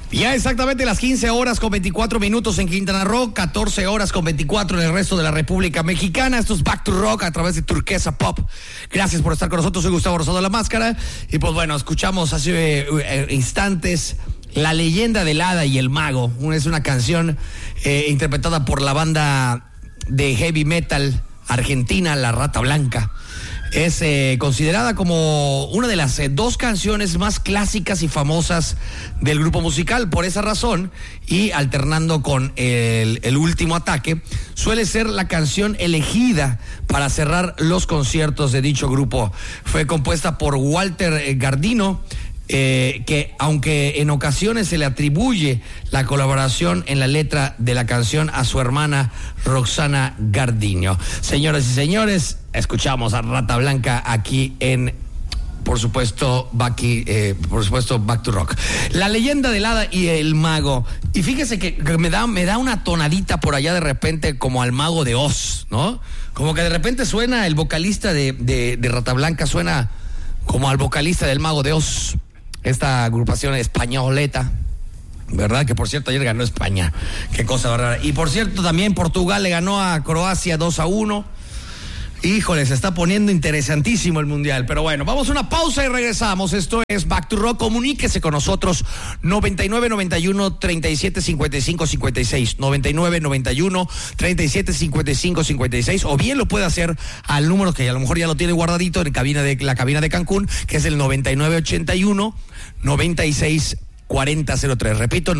Ya exactamente las 15 horas con 24 minutos en Quintana Roo, 14 horas con 24 en el resto de la República Mexicana. Esto es Back to Rock a través de Turquesa Pop. Gracias por estar con nosotros. Soy Gustavo Rosado de la Máscara. Y pues bueno, escuchamos hace instantes La leyenda del hada y el mago. Es una canción interpretada por la banda de heavy metal argentina, La Rata Blanca. Es considerada como una de las dos canciones más clásicas y famosas del grupo musical. Por esa razón, y alternando con el último ataque, suele ser la canción elegida para cerrar los conciertos de dicho grupo. Fue compuesta por Walter Gardino, que aunque en ocasiones se le atribuye la colaboración en la letra de la canción a su hermana Roxana Gardino. Señoras y señores, escuchamos a Rata Blanca aquí en, por supuesto, Back to Rock. La leyenda del hada y el mago. Y fíjese que me da una tonadita por allá de repente como al mago de Oz, ¿no? Como que de repente suena el vocalista de Rata Blanca, suena como al vocalista del mago de Oz. Esta agrupación españoleta, ¿verdad? Que por cierto ayer ganó España. Qué cosa rara. Y por cierto también Portugal le ganó a Croacia 2-1. Híjole, se está poniendo interesantísimo el mundial. Pero bueno, vamos a una pausa y regresamos. Esto es Back to Rock. Comuníquese con nosotros 9991-3755-56 9991-3755-56, o bien lo puede hacer al número que a lo mejor ya lo tiene guardadito en la cabina de Cancún, que es el 9981-964003. Repito,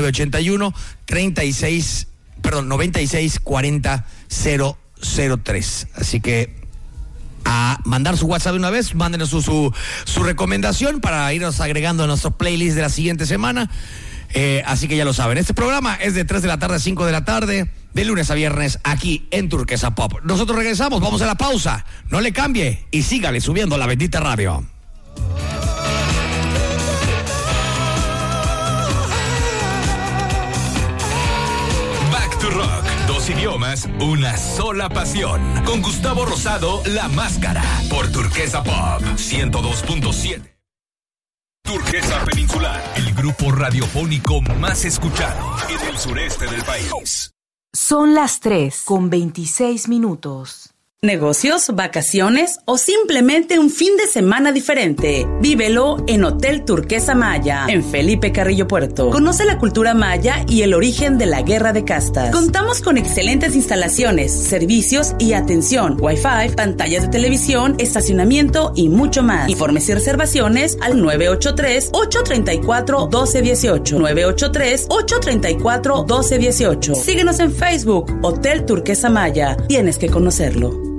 964003. Así que a mandar su WhatsApp de una vez, mándenos su recomendación para irnos agregando a nuestro playlist de la siguiente semana. Así que ya lo saben, este programa es de 3 de la tarde a 5 de la tarde, de lunes a viernes, aquí en Turquesa Pop. Nosotros regresamos, vamos a la pausa, no le cambie y sígale subiendo la bendita radio. Back to Rock. Dos idiomas, una sola pasión. Con Gustavo Rosado, La Máscara. Por Turquesa Pop 102.7. Turquesa Peninsular. El grupo radiofónico más escuchado en el sureste del país. Son las 3:26. Negocios, vacaciones o simplemente un fin de semana diferente. Vívelo en Hotel Turquesa Maya, en Felipe Carrillo Puerto. Conoce la cultura maya y el origen de la guerra de castas. Contamos con excelentes instalaciones, servicios y atención, Wi-Fi, pantallas de televisión, estacionamiento y mucho más. Informes y reservaciones al 983-834-1218. 983-834-1218. Síguenos en Facebook, Hotel Turquesa Maya. Tienes que conocerlo.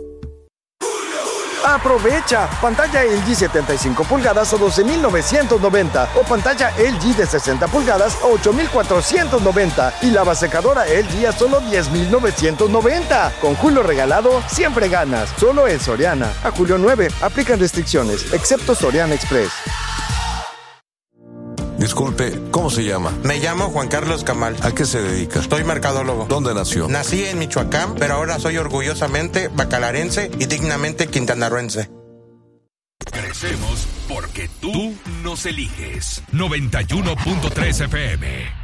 Aprovecha pantalla LG 75 pulgadas a 12,990 o pantalla LG de 60 pulgadas a 8,490 y lavasecadora LG a solo 10,990. Con Julio regalado siempre ganas. Solo en Soriana. A julio 9 aplican restricciones, excepto Soriana Express. Disculpe, ¿cómo se llama? Me llamo Juan Carlos Camal. ¿A qué se dedica? Soy mercadólogo. ¿Dónde nació? Nací en Michoacán, pero ahora soy orgullosamente bacalarense y dignamente quintanarroense. Crecemos porque tú nos eliges. 91.3 FM.